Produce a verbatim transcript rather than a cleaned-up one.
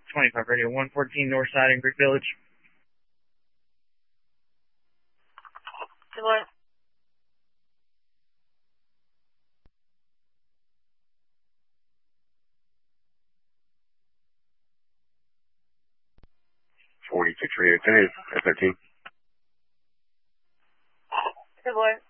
twenty-five radio, one fourteen North Side in Greek Village. Good morning. forty-six radio, ten, F thirteen. Good morning.